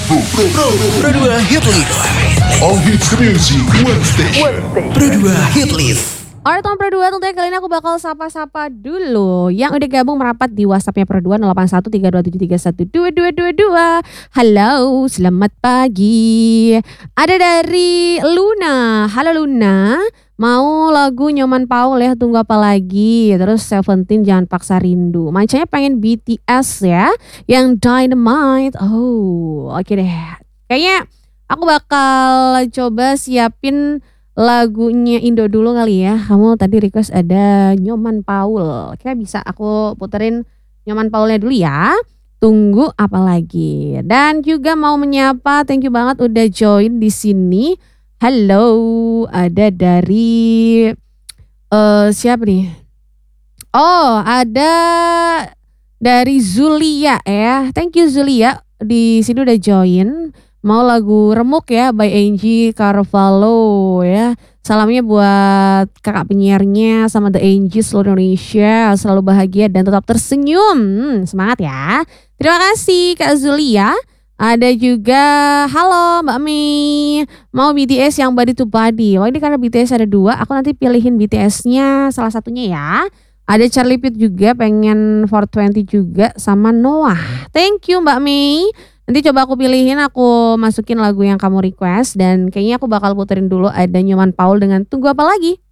Pro 2 Hit List. All hits music, one station. Pro 2 Hit List. Alright teman Pro 2, tentunya kali ini aku bakal sapa-sapa dulu yang udah gabung merapat di WhatsAppnya Pro 2 081327312222. Halo, selamat pagi. Ada dari Luna. Halo Luna, mau lagu Nyoman Paul ya, tunggu apa lagi. Terus Seventeen Jangan Paksa Rindu. Macanya pengen BTS ya, yang Dynamite. Oh, oke deh. Kayaknya aku bakal coba siapin lagunya Indo dulu kali ya. Kamu tadi request ada Nyoman Paul. Kira bisa aku puterin Nyoman Paulnya dulu ya. Tunggu apa lagi. Dan juga mau menyapa, thank you banget udah join di sini. Halo, ada dari siapa nih? Oh, ada dari Zulia ya. Thank you Zulia, di sini udah join. Mau lagu Remuk ya by Angie Carvalho ya. Salamnya buat kakak penyiarnya sama The Angie seluruh Indonesia. Selalu bahagia dan tetap tersenyum. Semangat ya. Terima kasih Kak Zulia. Ada juga halo Mbak Mei. Mau BTS yang Body to Body. Wah ini karena BTS ada 2. Aku nanti pilihin BTS-nya salah satunya ya. Ada Charlie Puth juga pengen 420 juga sama Noah. Thank you Mbak Mei. Nanti coba aku pilihin, aku masukin lagu yang kamu request. Dan kayaknya aku bakal puterin dulu ada Nyoman Paul dengan Tunggu Apa Lagi.